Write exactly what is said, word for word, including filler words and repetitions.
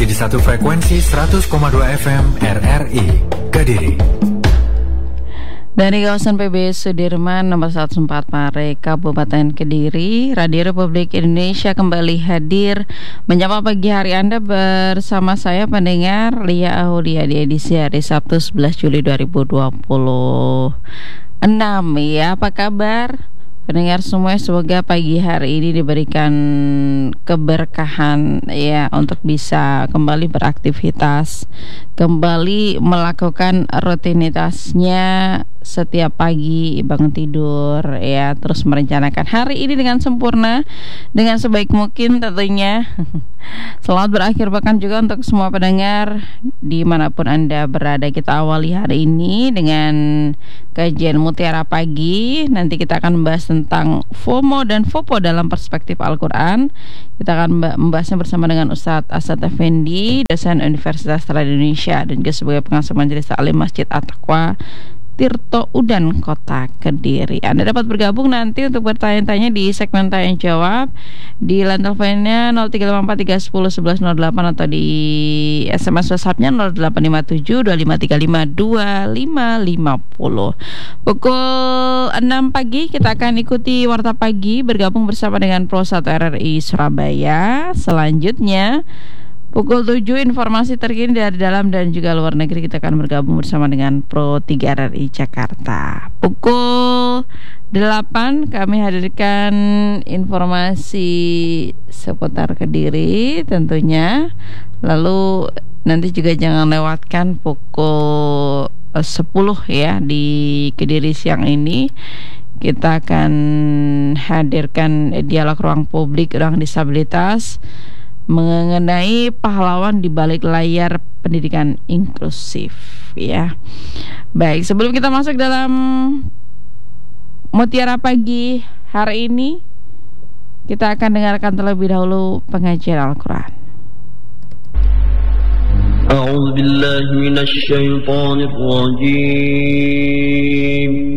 di satu frekuensi seratus koma dua F M R R I Kediri. Dari kawasan P B Sudirman nomor seratus empat Pare, Kabupaten Kediri, Radio Republik Indonesia kembali hadir menyapa pagi hari Anda bersama saya pendengar Lia Aulia di edisi hari Sabtu sebelas Juli dua ribu dua puluh enam. Ya, apa kabar? Pendengar semua, semoga pagi hari ini diberikan keberkahan ya untuk bisa kembali beraktivitas, kembali melakukan rutinitasnya setiap pagi bangun tidur ya, terus merencanakan hari ini dengan sempurna, dengan sebaik mungkin tentunya. Selamat berakhir pekan juga untuk semua pendengar dimanapun Anda berada. Kita awali hari ini dengan kajian Mutiara Pagi. Nanti kita akan membahas tentang FOMO dan FOPO dalam perspektif Al-Quran. Kita akan membahasnya bersama dengan Ustadz Asad Effendi, dosen Universitas Islam Indonesia dan juga sebagai pengasuh Majelis Taklim Masjid At-Taqwa Tirto Udan, Kota Kediri. Anda dapat bergabung nanti untuk bertanya-tanya di segmen tanya jawab di line teleponnya nol tiga lima empat tiga satu nol satu satu nol delapan atau di S M S WhatsApp-nya nol delapan lima tujuh dua lima tiga lima dua lima lima nol. Pukul enam pagi kita akan ikuti Warta Pagi bergabung bersama dengan Pro satu R R I Surabaya. Selanjutnya pukul tujuh informasi terkini dari dalam dan juga luar negeri, kita akan bergabung bersama dengan Pro tiga R R I Jakarta. Pukul delapan kami hadirkan informasi seputar Kediri tentunya. Lalu nanti juga jangan lewatkan pukul sepuluh ya di Kediri siang ini. Kita akan hadirkan dialog ruang publik, ruang disabilitas mengenai pahlawan di balik layar pendidikan inklusif ya. Baik, sebelum kita masuk dalam Mutiara Pagi hari ini, kita akan dengarkan terlebih dahulu pengajian Al-Quran. A'udzu billahi minasy syaithanir rajim.